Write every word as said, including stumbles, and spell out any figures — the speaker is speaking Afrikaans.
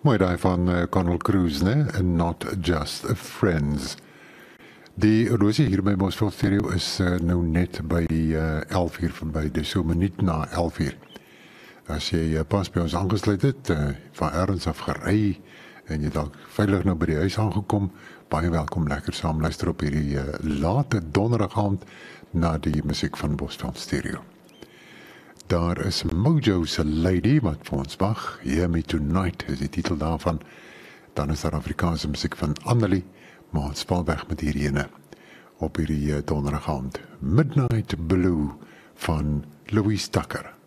Mooi daai van uh, Conal Cruise, né? And Not Just Friends. Die horlosie hier by Bosveld Stereo is uh, nou net by uh, elf uur verby, dus so 'n minuut na elf uur. As jy uh, pas by ons aangesluit het, uh, van ergens af gery en jy dalk veilig nou by die huis aangekom, baie welkom lekker saam luister op hierdie uh, late donderdag aand na die musiek van Bosveld Stereo. Daar is Mojo se Lady wat vir ons wag. Hear Me Tonight is die titel daarvan. Dan is daar Afrikaanse musiek van Annelie, maar ons val weg met hierdie ene op hierdie donderdag aand. Midnight Blue van Louise Tucker.